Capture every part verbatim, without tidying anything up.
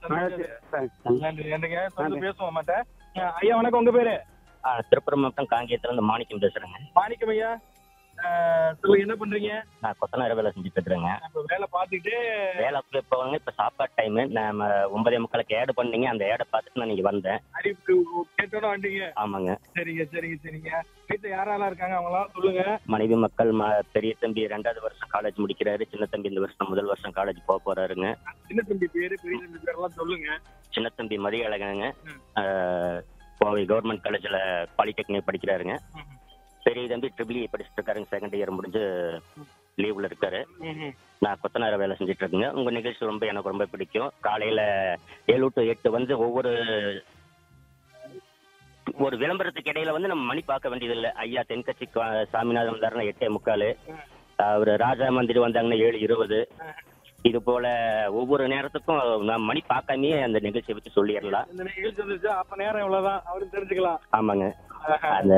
நன்றி நன்றிங்க. தொடர்ந்து பேசுவோம் மாட்டேன். ஐயா வணக்கம், உங்க பேரு? திருப்பூர் மாவட்டம் காங்கேயத்துல இருந்து மாணிக்கம் பேசுறேங்க. மாணிக்கம் ஐயா, சொல்லுங்க, என்ன பண்றீங்க? நான் கொத்தனார வேலை செஞ்சுட்டு இருக்கிறேங்க. இப்ப வேலை பார்த்துட்டு வேலைக்குள்ள இப்போ வந்து இப்ப சாப்பாடு டைம் நம்ம ஒன்பதே முக்காலுக்கு ஏடு பண்ணீங்க, அந்த ஏடை பார்த்துட்டு நான் இங்க வந்தேன். அறிவிப்பு கேட்டோட வந்தீங்க? ஆமாங்க. சரிங்க சரிங்க சரிங்க. வீட்டுல யாரெல்லாம் இருக்காங்க அவங்களாம் சொல்லுங்க. மனைவி மக்கள், ம- பெரிய தம்பி ரெண்டாவது வருஷம் காலேஜ் முடிக்கிறாரு, சின்ன தம்பி இந்த வருஷம் முதல் வருஷம் காலேஜ் போக போறாருங்க. சின்ன தம்பி பேரு, பெரிய தம்பி பேரெல்லாம் சொல்லுங்க. சின்ன தம்பி மதிய அழகங்க, கோவை கவர்மெண்ட் காலேஜ்ல பாலிடெக்னிக் படிக்கிறாருங்க. பெரிய தம்பி ட்ரிபிள் இ படிச்சுட்டு இருக்காருங்க, செகண்ட் இயர் முடிஞ்சு லீவ்ல இருக்காரு. நான் கொத்தனார வேலை செஞ்சுட்டு இருக்கேங்க. உங்க நிகழ்ச்சி ரொம்ப எனக்கு ரொம்ப பிடிக்கும். காலையில ஏழு டு எட்டு வந்து ஒவ்வொரு ஒரு விளம்பரத்துக்கு இடையில வந்து நம்ம மணி பார்க்க வேண்டியதில்லை. ஐயா தென்கட்சி கா- சாமிநாதன் வந்தாருன்னா எட்டே முக்கால், அவர் ராஜா மந்திரி வந்தாங்கன்னா ஏழு இருபது. இது போல ஒவ்வொரு நேரத்துக்கும் நான் மணி பார்க்காமே அந்த நிகழ்ச்சியை பற்றி சொல்லிடலாம். இந்த நிகழ்ச்சி வந்துருச்சா அப்ப நேரம் எவ்வளவுதான் அவரு தெரிஞ்சுக்கலாம். ஆமாங்க. அந்த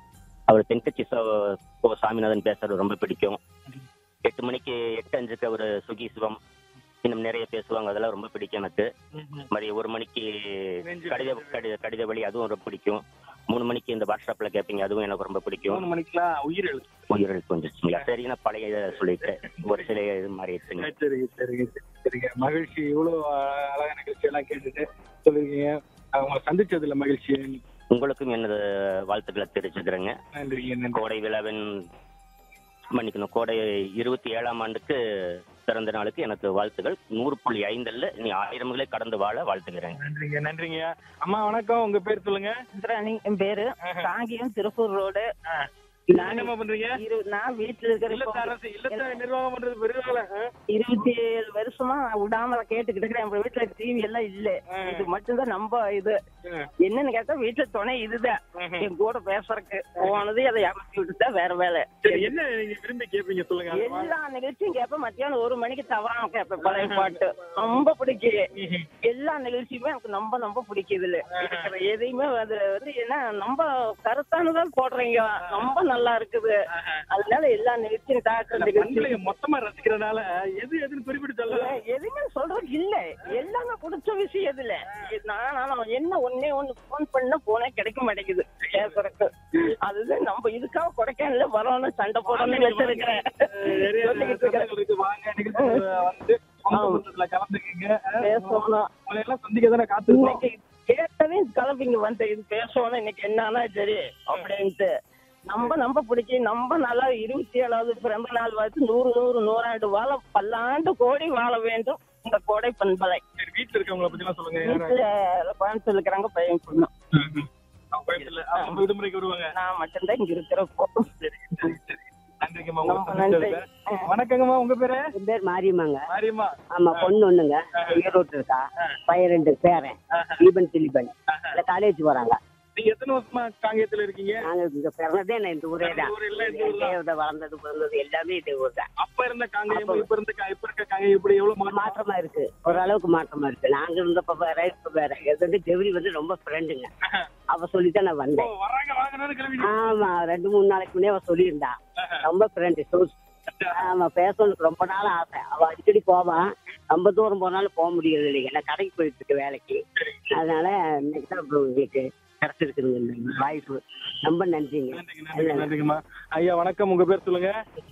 அவர் தென்கட்சி சா- கோ சாமிநாதன் பேசுறது ரொம்ப பிடிக்கும். எட்டு மணிக்கு எட்டு அஞ்சுக்கு அவர் சுகி சிவம் இன்னும் நிறைய பேசுவாங்க, அதெல்லாம் ரொம்ப பிடிக்கும் எனக்கு. மதியம் ஒரு மணிக்கு கடித கடித கடித வழி, அதுவும் ரொம்ப பிடிக்கும். மூணு மணிக்கு இந்த வாட்ஸ்அப்ல கேட்பீங்க, அதுவும் எனக்கு ரொம்ப பிடிக்கும். மூணு மணிக்கெல்லாம் உயிர் எழுத்து. உயிரிழப்பு வந்துருச்சுங்களா? சரி, நான் பழைய இதை சொல்லிட்டு ஒரு சில இது மாறிடுச்சுங்க. சரிங்க சரிங்க சரிங்க. மகிழ்ச்சி. இவ்வளவு அழகான நிகழ்ச்சி எல்லாம் கேட்டுட்டு சொல்லிருக்கீங்க. உங்களை சந்திச்சதுல மகிழ்ச்சி. உங்களுக்கும் எனது வாழ்த்துக்களை தெரிவிச்சுக்கிறேங்க. நன்றிங்க நன்றி. கோடை விழாவின் மன்னிக்கணும், கோடை இருபத்தி ஏழாம் ஆண்டுக்கு பிறந்த நாளுக்கு எனக்கு வாழ்த்துக்கள். நூறு புள்ளி ஐந்துல நீ ஆயிரங்களே கடந்து வாழ வாழ்த்துக்கிறேன். நன்றிங்க நன்றிங்க. அம்மா வணக்கம், உங்க பேர் சொல்லுங்க. இந்திராணி என் பேரு. காங்கியம் திருப்பூர் ரோடு. நான் என்னம்மா பண்றீங்க? இரு- நான் வீட்டுல இருக்கிற இல்லத்த அரசு இல்லத்த நிர்வாகம் பண்றது பெரிய வேலை. ஆ? இருபத்தி ஏழு வருஷமா விடாம கேட்டுக்கிட்டு இருக்கிறேன். நம்ம வீட்டுல டிவி எல்லாம் இல்ல, இது மட்டும்தான் நம்ம இது. என்னன்னு கேட்டா வீட்டுல துணை இதுதான், என் கூட பேசுறதுக்கு போனது அதை அமர்த்தி விட்டுதான் வேற வேலை. சரி, என்ன நீங்க விரும்பி கேட்பீங்க சொல்லுங்க. எல்லா நிகழ்ச்சியும் கேட்பேன். மத்தியானம் ஒரு மணிக்கு தவறாம கேட்பேன். பழைய பாட்டு ரொம்ப பிடிக்கும். எல்லா நிகழ்ச்சியுமே எனக்கு ரொம்ப ரொம்ப பிடிக்குது. இருக்கிற எதையுமே அது வந்து என்ன நம்ம கருத்தானதான் போடுறீங்க, ரொம்ப நல்லா இருக்குது. அதனால எல்லா நிகழ்ச்சியும் டாக்டர் நிகழ்ச்சி மொத்தமா ரசிக்கிறதுனால எது எதுன்னு குறிப்பிட்டு சொல்லல. எதுவுமே சொல்றது இல்ல, எல்லாமே பிடிச்ச விஷயம் இதுல. நான் நான் என்ன ஒன்னே ஒண்ணு போன் பண்ண போனே கிடைக்க மாட்டேங்குது பேசுறதுக்கு. அதுதான் நம்ம இதுக்காக கொடைக்கானல வரணும், சண்டை போடணும்னு வச்சிருக்கிறேன். சொல்லிக்கிட்டு இருக்கிறேன். வாங்க நிகழ்ச்சி வந்து சமூகத்துல கலந்துக்கீங்க. பேசணும், உங்களை எல்லாம் சந்திக்க தானே காத்துருக்கோம். இன்னைக்கு கேட்டவே கிளம்பிங்க வந்து இது பேசணும் இன்னைக்கு என்னன்னா சரி அப்படின்ட்டு. நம்ம நம்ம பிடிச்சி நம்ம நல்லா இருபத்தி ஏழாவது பிறந்த நாள் வாழ்த்து நூறு நூறு நூறாண்டு வாழ பல்லாண்டு கோடி வாழ வேண்டும் இந்த கோடை பண்பலை. சரி, வீட்டுல இருக்கவங்களை பத்தி எல்லாம் சொல்லுங்க. வீட்டுல கோயம்புத்தூர் இருக்கிறாங்க, பையன் பொண்ணும். அவங்க கோயம்புத்தூர்ல அவங்க விடுமுறைக்கு வருவாங்க. நான் மட்டும்தான் இங்க இருக்கிறப்போ. சரி சரி சரி. நன்றிங்கம்மா. ரொம்ப உங்களுக்கு நன்றி. சந்திச்சதுல. வணக்கங்கம்மா, உங்க பேரு? என் பேர் மாரியம்மாங்க. மாரியம்மா. ஆமா, பொண்ணு ஒண்ணுங்க ஈரோட்டு இருக்கா. பையன் ரெண்டு பேரன், தீபன் திலீபன் காலேஜ் போறாங்க. நீங்க எத்தனை வருஷமா காங்கேயத்துல இருக்கீங்க? நாங்க இங்க பிறந்ததே நான் இந்த ஊரே தான். ஊர் இல்ல, இந்த ஊர் தான். இங்கே வளர்ந்தது பிறந்தது எல்லாமே இந்த ஊர் தான். அப்ப இருந்த காங்கேயம் இப்ப இருந்த கா- இப்ப இருக்க காங்கேயம் இப்படி எவ்வளவு மாற்றம்? மாற்றமா இருக்கு, ஓரளவுக்கு மாற்றமா இருக்கு. நாங்க இருந்தப்ப வேற இப்ப வேற. இது வந்து டெவரி வந்து ரொம்ப ஃப்ரெண்டுங்க. அவ சொல்லித்தான் நான் ஓ, வந்தேன். வர்றாங்க வாங்கினாலும் கிளம்பி. ஆமா, ரெண்டு மூணு நாளைக்கு முன்னே அவ சொல்லியிருந்தா. ரொம்ப ஃப்ரெண்டு. ஆமா, பேசணுக்கு ரொம்ப நாள் ஆசை. அவ அடிக்கடி போவான். ரொம்ப தூரம் போனாலும் போக முடியறது இல்லைங்க, நான் கடைக்கு போயிட்டு இருக்கு வேலைக்கு. அதனால இன்னைக்கு தான் அப்புறம் உங்களுக்கு கிடைச்சிருக்குங்க இந்த வாய்ப்பு. ரொம்ப நன்றிங்க. நன்றிங்க, நன்றிங்க, நன்றிங்கம்மா. ஐயா வணக்கம், உங்க பேர் சொல்லுங்க.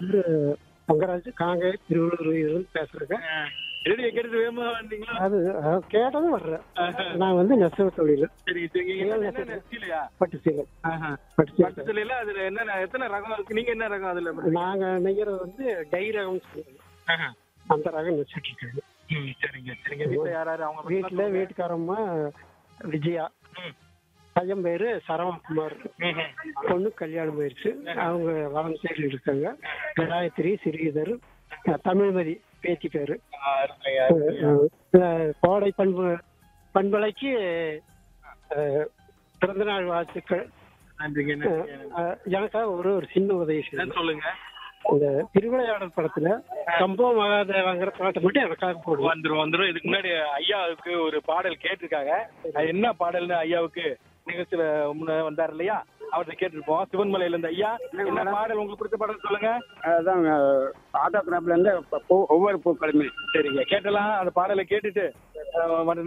தங்கராஜ் காங்க திருவள்ளூர் பேசுறேங்க. ரேடியோ கேட்டுட்டு வேகமா வந்தீங்களா? அது அஹ், கேட்டதும் வர்றேன். நான் வந்து நெசவு தொழில், சரி சரி. என்ன என்ன நெத்திலையா? பட்டு சீலை. பட்டு பட்டு சீலை சேலையில அதுல என்ன எத்தனை ரகம் இருக்கு? நீங்க என்ன ரகம் அதுல? நாங்க நெய்யறது வந்து டை ரகம் சொல்லுவோம். அந்த ரகம் நெச்சிட்டு இருக்காங்க. ம், சரிங்க சரிங்க. வீட்டுல யார் யாரு? அவங்க வீட்டுல வீட்டுக்காரம்மா விஜயா, பையன் பேரு சரவணகுமார், பொண்ணு கல்யாணம் ஆயிடுச்சு. அவங்க வளம் சைடில் இருக்காங்க. காயத்ரி, ஸ்ரீதர், தமிழ்மதி பேத்தி பேரு. அஹ், கோடை பண்பு பண்பலைக்கு அஹ், பிறந்தநாள் வாழ்த்துக்கள். நன்றிங்க நன்றிங்க. அஹ், எனக்காக ஒரு ஒரு சின்ன உதவி செய்யுங்க. சொல்லுங்க. இந்த திருவிளையாடல் படத்துல சம்பவ மகாதேவாங்கிற பாட்டை மட்டும் எனக்காக போடுவோம். வந்துரும் வந்துரும். இதுக்கு முன்னாடி ஐயாவுக்கு ஒரு பாடல் கேட்டிருக்காங்க. அது என்ன பாடல்னு ஐயாவுக்கு நிகழ்ச்சியில முன்ன வந்தார் இல்லையா, அவர்கிட்ட கேட்டிருப்போம். சிவன்மலையில இருந்து ஐயா என்ன பாடல் உங்களுக்கு பிடிச்ச பாடல் சொல்லுங்க. அதுதான் ஆட்டோகிராஃப்ல இருந்து ஒவ்வொரு பூக்களுமே. சரிங்க, கேட்டலாம். அந்த பாடலை கேட்டுட்டு அஹ்,